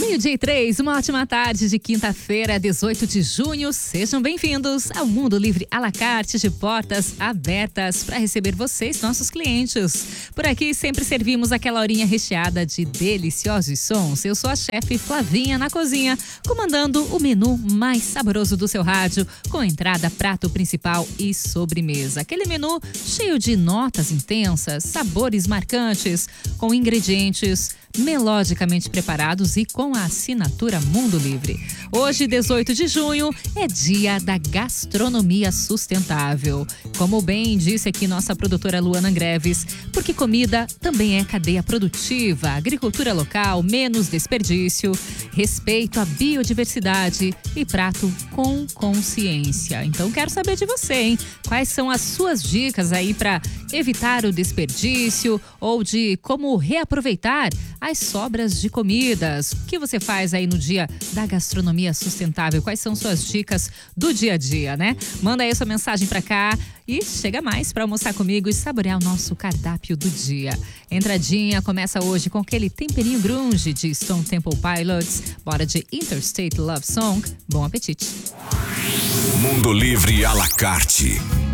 Meio-dia e 3, uma ótima tarde de quinta-feira, 18 de junho. Sejam bem-vindos ao Mundo Livre à la carte, de portas abertas para receber vocês, nossos clientes. Por aqui sempre servimos aquela horinha recheada de deliciosos sons. Eu sou a chefe Flavinha na cozinha, comandando o menu mais saboroso do seu rádio, com entrada, prato principal e sobremesa. Aquele menu cheio de notas intensas, sabores marcantes, com ingredientes melodicamente preparados e com a assinatura Mundo Livre. Hoje, 18 de junho, é dia da gastronomia sustentável. Como bem disse aqui nossa produtora Luana Greves, porque comida também é cadeia produtiva, agricultura local, menos desperdício, respeito à biodiversidade e prato com consciência. Então quero saber de você, hein? Quais são as suas dicas aí para evitar o desperdício ou de como reaproveitar as sobras de comidas? O que você faz aí no dia da gastronomia sustentável? Quais são suas dicas do dia a dia, né? Manda aí sua mensagem pra cá e chega mais pra almoçar comigo e saborear o nosso cardápio do dia. Entradinha começa hoje com aquele temperinho grunge de Stone Temple Pilots. Bora de Interstate Love Song. Bom apetite! Mundo Livre à la carte.